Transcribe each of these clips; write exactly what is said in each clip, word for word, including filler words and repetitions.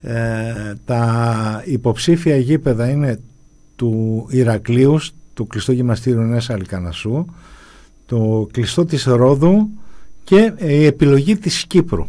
Ε, τα υποψήφια γήπεδα είναι του Ηρακλείου, το κλειστό γυμναστήριο Νέας Αλικανασσού, το κλειστό της Ρόδου και η επιλογή της Κύπρου,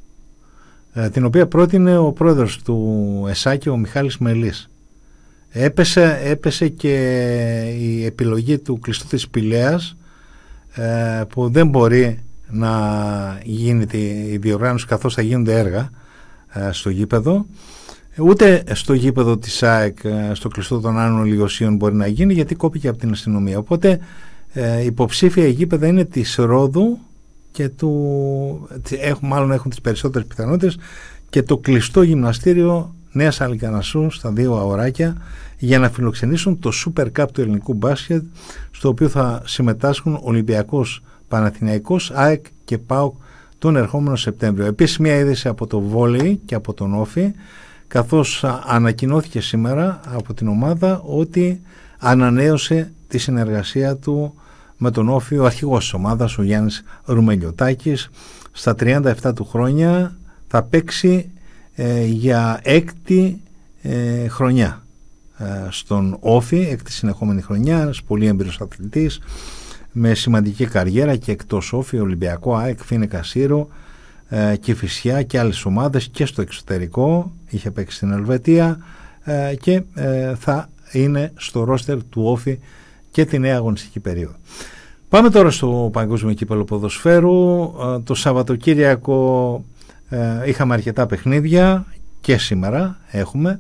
ε, την οποία πρότεινε ο πρόεδρος του ΕΣΑΚ, ο Μιχάλης Μελής. Έπεσε, έπεσε και η επιλογή του κλειστού της Πηλαίας, ε, που δεν μπορεί να γίνεται η διοργάνωση καθώς θα γίνονται έργα ε, στο γήπεδο. Ούτε στο γήπεδο της ΑΕΚ, στο κλειστό των Άνων Λιγοσίων μπορεί να γίνει, γιατί κόπηκε από την αστυνομία. Οπότε ε, υποψήφια γήπεδα είναι της Ρόδου και του, έχουν, μάλλον έχουν τις περισσότερες πιθανότητες, και το κλειστό γυμναστήριο Νέας Αλικανασσού στα δύο αωράκια, για να φιλοξενήσουν το Super Cup του ελληνικού μπάσκετ, στο οποίο θα συμμετάσχουν Ολυμπιακός, Παναθηναϊκός, ΑΕΚ και ΠΑΟΚ τον ερχόμενο Σεπτέμβριο. Επίσης μια είδηση από το βόλεϊ και από τον Όφη, καθώς ανακοινώθηκε σήμερα από την ομάδα ότι ανανέωσε τη συνεργασία του με τον Όφη ο αρχηγός της ομάδας, ο Γιάννης Ρουμελιωτάκης. Στα τριάντα επτά του χρόνια θα παίξει ε, για έκτη ε, χρονιά ε, στον Όφη, έκτη συνεχόμενη χρονιά. Ένας πολύ έμπειρος αθλητής με σημαντική καριέρα και εκτός Όφη, Ολυμπιακό, ΑΕΚ, Φίνεκα Σύρο, ε, Κηφισιά και άλλες ομάδες και στο εξωτερικό. Είχε παίξει στην Ελβετία ε, και ε, θα είναι στο ρόστερ του Όφη και τη νέα αγωνιστική περίοδο. Πάμε τώρα στο Παγκόσμιο Κύπελλο Ποδοσφαίρου. Ε, το Σαββατοκύριακο ε, είχαμε αρκετά παιχνίδια και σήμερα έχουμε.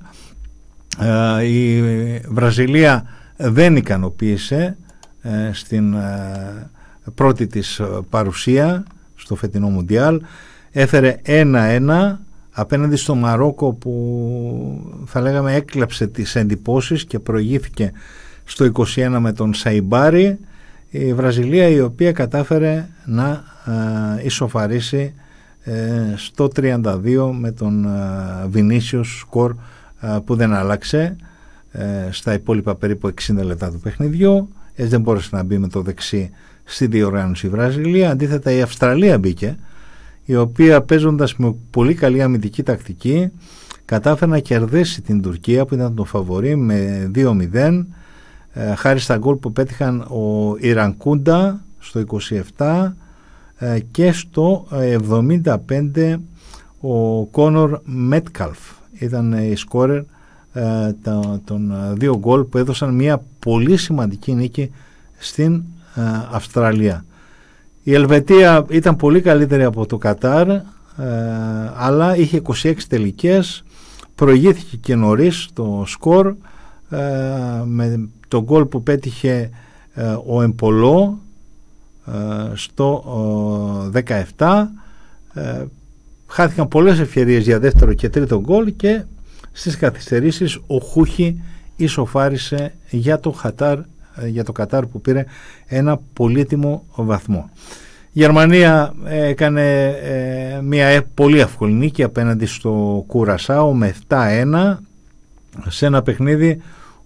Ε, η Βραζιλία δεν ικανοποίησε ε, στην ε, πρώτη της παρουσία στο φετινό Μουντιάλ. Έφερε ένα ένα απέναντι στο Μαρόκο, που θα λέγαμε έκλεψε τις εντυπώσεις και προηγήθηκε στο είκοσι ένα με τον Σαϊμπάρι. Η Βραζιλία, η οποία κατάφερε να ε, ισοφαρίσει ε, στο τριάντα δύο με τον ε, Βινίσιος, σκορ ε, που δεν άλλαξε ε, στα υπόλοιπα περίπου εξήντα λεπτά του παιχνιδιού. Έτσι δεν μπόρεσε να μπει με το δεξί στη διοργάνωση η Βραζιλία. Αντίθετα η Αυστραλία μπήκε, η οποία παίζοντας με πολύ καλή αμυντική τακτική κατάφερε να κερδίσει την Τουρκία, που ήταν το φαβορί, με δύο μηδέν, ε, χάρη στα γκολ που πέτυχαν ο Ιρανκούντα στο είκοσι επτά ε, και στο εβδομήντα πέντε ο Κόνορ Μέτκαλφ ήταν η σκόρερ ε, των δύο γκολ που έδωσαν μια πολύ σημαντική νίκη στην ε, Αυστραλία. Η Ελβετία ήταν πολύ καλύτερη από το Κατάρ, ε, αλλά είχε είκοσι έξι τελικές, προηγήθηκε και νωρίς το σκορ ε, με το γκολ που πέτυχε ε, ο Εμπολό ε, στο ε, δεκαεπτά. Ε, χάθηκαν πολλές ευκαιρίες για δεύτερο και τρίτο γκολ και στις καθυστερήσεις ο Χούχι ισοφάρισε για το Κατάρ, για το Κατάρ που πήρε ένα πολύτιμο βαθμό. Η Γερμανία έκανε ε, μια πολύ εύκολη νίκη απέναντι στο Κουρασάο με επτά ένα, σε ένα παιχνίδι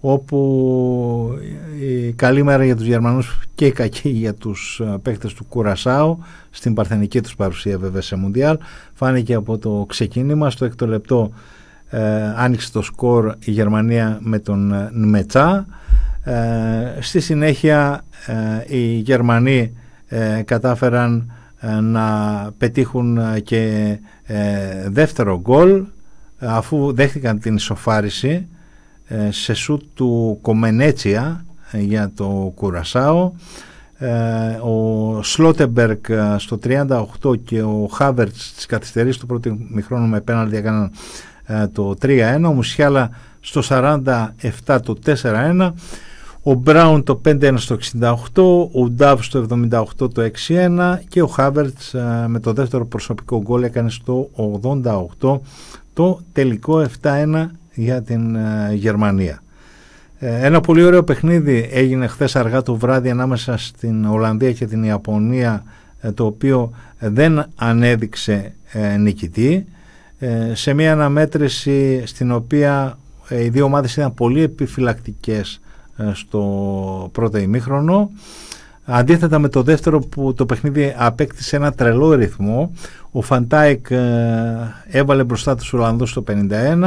όπου η καλή μέρα για τους Γερμανούς και η κακή για τους παίκτες του Κουρασάο, στην παρθενική τους παρουσία βέβαια σε Μουντιάλ, φάνηκε από το ξεκίνημα. Στο έκτο λεπτό ε, άνοιξε το σκορ η Γερμανία με τον Νμετσά. Ε, στη συνέχεια ε, οι Γερμανοί ε, κατάφεραν ε, να πετύχουν και ε, δεύτερο γκολ, αφού δέχτηκαν την ισοφάριση ε, σε σούτ του Κομενέτσια ε, για το Κουρασάο. Ε, ο Σλότεμπεργκ στο τριάντα οκτώ και ο Χάβερτς στις καθυστερήσεις του πρώτου μηχρόνου με πέναλτι έκαναν ε, το τρία ένα, ο Μουσιάλα στο σαράντα επτά το τέσσερα ένα, ο Μπράουν το πέντε ένα στο εξήντα οκτώ, ο Ντάβ στο εβδομήντα οκτώ το έξι ένα και ο Χάβερτς με το δεύτερο προσωπικό γκολ έκανε στο ογδόντα οκτώ το τελικό επτά ένα για την uh, Γερμανία. Ε, ένα πολύ ωραίο παιχνίδι έγινε χθες αργά το βράδυ ανάμεσα στην Ολλανδία και την Ιαπωνία, ε, το οποίο δεν ανέδειξε ε, νικητή, ε, σε μια αναμέτρηση στην οποία ε, οι δύο ομάδες ήταν πολύ επιφυλακτικές στο πρώτο ημίχρονο. Αντίθετα με το δεύτερο που το παιχνίδι απέκτησε ένα τρελό ρυθμό, ο Φαντάικ έβαλε μπροστά τους Ολλανδούς στο πενήντα ένα,